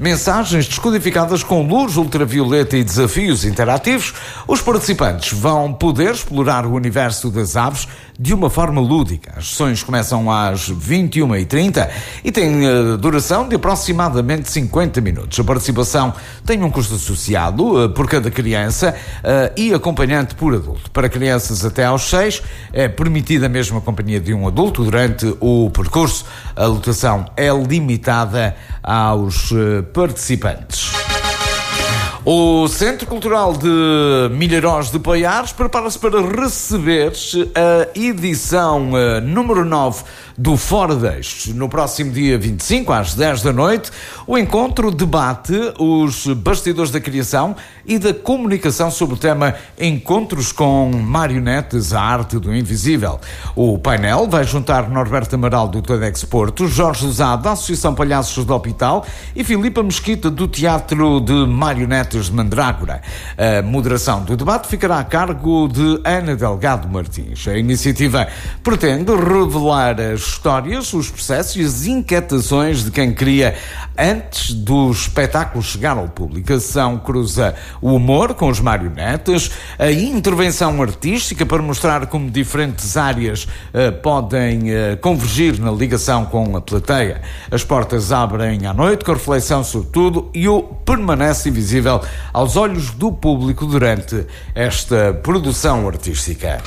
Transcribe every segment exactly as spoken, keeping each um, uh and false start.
mensagens descodificadas com luz ultravioleta e desafios interativos, os participantes vão poder explorar o universo das aves de uma forma lúdica. As sessões começam às vinte e uma e trinta e têm uh, duração de aproximadamente cinquenta minutos. A participação tem um custo associado uh, por cada criança uh, e acompanhante por adulto. Para crianças até aos seis, é permitida mesmo a companhia de um adulto durante o percurso. A lotação é limitada aos uh, participantes. O Centro Cultural de Milharóis de Poiares prepara-se para receber a edição uh, número nove do Fora de Eixos. No próximo dia vinte e cinco, às dez da noite, o encontro debate os bastidores da criação e da comunicação sobre o tema Encontros com Marionetes, a arte do invisível. O painel vai juntar Norberto Amaral do TEDx Porto, Jorge Usado da Associação Palhaços do Hospital e Filipa Mesquita do Teatro de Marionetes de Mandrágora. A moderação do debate ficará a cargo de Ana Delgado Martins. A iniciativa pretende revelar as histórias, os processos e as inquietações de quem cria antes do espetáculo chegar ao público. A sessão cruza o humor com os marionetes, a intervenção artística para mostrar como diferentes áreas uh, podem uh, convergir na ligação com a plateia. As portas abrem à noite com reflexão sobre tudo e o permanece invisível aos olhos do público durante esta produção artística.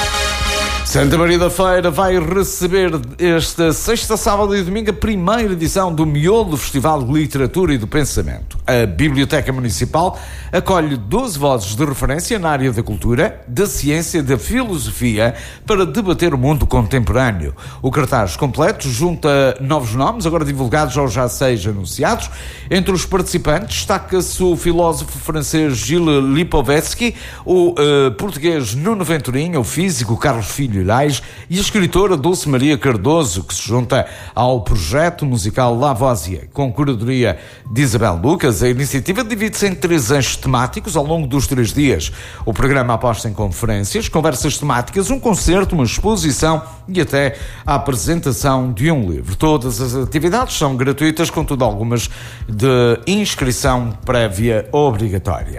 Santa Maria da Feira vai receber esta sexta, sábado e domingo a primeira edição do Miolo Festival de Literatura e do Pensamento. A Biblioteca Municipal acolhe doze vozes de referência na área da cultura, da ciência e da filosofia para debater o mundo contemporâneo. O cartaz completo junta novos nomes, agora divulgados ou já seis anunciados. Entre os participantes destaca-se o filósofo francês Gilles Lipovetsky, o uh, português Nuno Venturinha, o físico Carlos Filho e a escritora Dulce Maria Cardoso, que se junta ao projeto musical Lavoisier. Com curadoria de Isabel Lucas, a iniciativa divide-se em três eixos temáticos ao longo dos três dias. O programa aposta em conferências, conversas temáticas, um concerto, uma exposição e até a apresentação de um livro. Todas as atividades são gratuitas, contudo algumas de inscrição prévia obrigatória.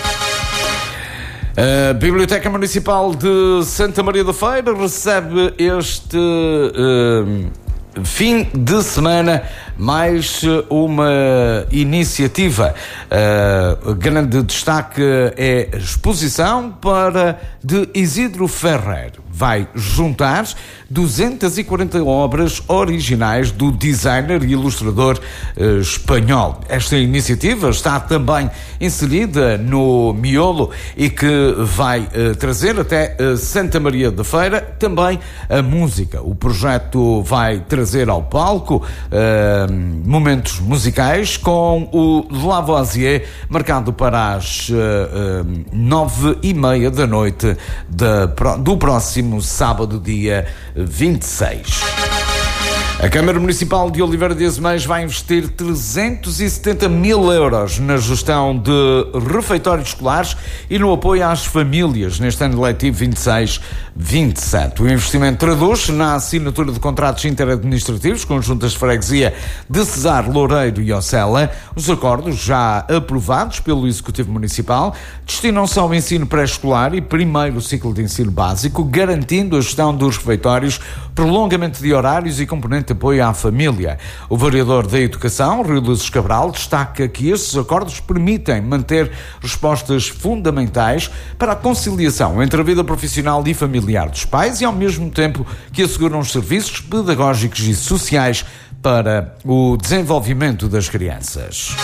A Biblioteca Municipal de Santa Maria da Feira recebe este uh, fim de semana mais uma iniciativa. Uh, grande destaque é a exposição para de Isidro Ferrer. Vai juntar duzentas e quarenta obras originais do designer e ilustrador uh, espanhol. Esta iniciativa está também inserida no Miolo e que vai uh, trazer até uh, Santa Maria da Feira também a música. O projeto vai trazer ao palco uh, momentos musicais com o Lavoisier marcado para as uh, uh, nove e meia da noite de, do próximo sábado, dia vinte e seis. A Câmara Municipal de Oliveira de Azeméis vai investir trezentos e setenta mil euros na gestão de refeitórios escolares e no apoio às famílias neste ano letivo vinte e seis vinte e sete. O investimento traduz-se na assinatura de contratos interadministrativos com as juntas de freguesia de Cesar, Loureiro e Ocela. Os acordos, já aprovados pelo Executivo Municipal, destinam-se ao ensino pré-escolar e primeiro ciclo de ensino básico, garantindo a gestão dos refeitórios, prolongamento de horários e componente de apoio à família. O vereador da Educação, Rui Luzes Cabral, destaca que estes acordos permitem manter respostas fundamentais para a conciliação entre a vida profissional e familiar dos pais e, ao mesmo tempo, que asseguram os serviços pedagógicos e sociais para o desenvolvimento das crianças.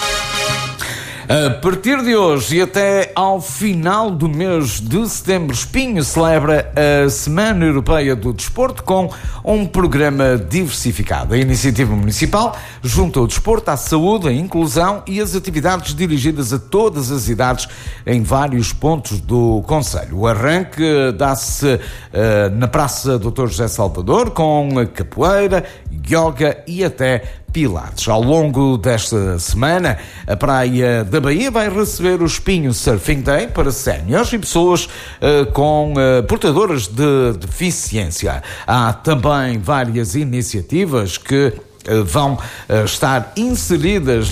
A partir de hoje e até ao final do mês de setembro, Espinho celebra a Semana Europeia do Desporto com um programa diversificado. A iniciativa municipal junta o desporto à saúde, à inclusão e as atividades dirigidas a todas as idades em vários pontos do concelho. O arranque dá-se uh, na Praça doutor José Salvador com capoeira, yoga e até Pilates. Ao longo desta semana, a Praia da Bahia vai receber o Espinho Surfing Day para séniores e pessoas uh, com uh, portadoras de deficiência. Há também várias iniciativas que uh, vão uh, estar inseridas